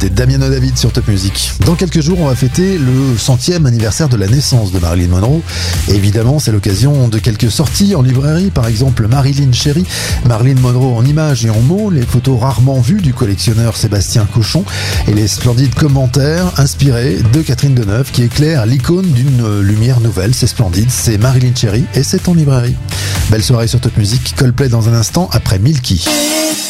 C'était Damiano David sur Top Music. Dans quelques jours, on va fêter le 100e anniversaire de la naissance de Marilyn Monroe. Et évidemment, c'est l'occasion de quelques sorties en librairie. Par exemple, Marilyn Chérie, Marilyn Monroe en images et en mots, les photos rarement vues du collectionneur Sébastien Cochon et les splendides commentaires inspirés de Catherine Deneuve qui éclaire l'icône d'une lumière nouvelle. C'est splendide, c'est Marilyn Chérie et c'est en librairie. Belle soirée sur Top Music. Coldplay dans un instant après Milky.